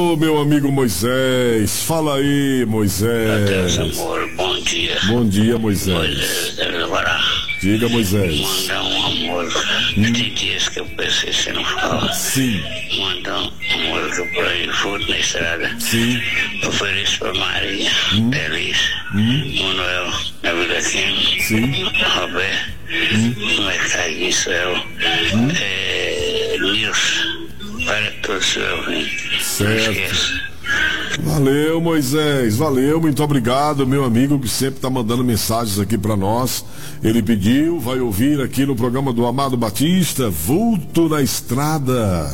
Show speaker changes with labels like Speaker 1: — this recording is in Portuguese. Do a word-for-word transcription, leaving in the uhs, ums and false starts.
Speaker 1: Ô, meu amigo Moisés, fala aí, Moisés.
Speaker 2: Deus, amor, bom dia.
Speaker 1: Bom dia, Moisés.
Speaker 2: Moisés, deve levar.
Speaker 1: Diga, Moisés.
Speaker 2: Mandar um amor.
Speaker 1: Hum.
Speaker 2: Tem dias que eu pensei, você não fala.
Speaker 1: Sim.
Speaker 2: Mandar um amor que eu por aí fui na estrada.
Speaker 1: Sim.
Speaker 2: Ofereço pra Maria,
Speaker 1: Hum.
Speaker 2: Feliz,
Speaker 1: Hum.
Speaker 2: Manuel, Navidaquino,
Speaker 1: Sim.
Speaker 2: Roberto,
Speaker 1: Hum.
Speaker 2: Mercado Israel,
Speaker 1: Hum.
Speaker 2: é, Nilson, para todos os ouvintes. Não
Speaker 1: Certo.
Speaker 2: esqueça.
Speaker 1: Valeu, Moisés, valeu, muito obrigado, meu amigo que sempre está mandando mensagens aqui para nós. Ele pediu, vai ouvir aqui no programa do Amado Batista, Vulto na Estrada.